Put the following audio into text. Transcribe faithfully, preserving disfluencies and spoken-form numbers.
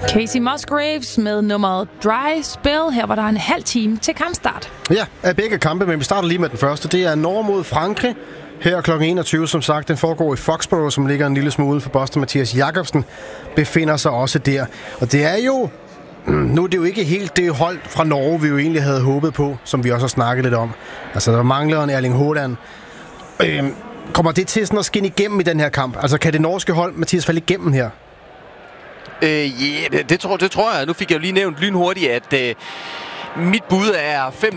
Casey Musgraves med nummeret Dry Spell. Her var der en halv time til kampstart. Ja, af begge kampe, men vi starter lige med den første. Det er Norge mod Frankrig. Her klokken enogtyve, som sagt. Den foregår i Foxborough, som ligger en lille smule uden for Boston. Mathias Jakobsen befinder sig også der. Og det er jo... Nu er det jo ikke helt det hold fra Norge, vi jo egentlig havde håbet på, som vi også har snakket lidt om. Altså, der mangler en Erling Haaland. Øhm, kommer det til sådan at skinne igennem i den her kamp? Altså, kan det norske hold, Mathias, falde igennem her? Øh, yeah, det, det, tror, det tror jeg. Nu fik jeg jo lige nævnt lynhurtigt, at øh, mit bud er fem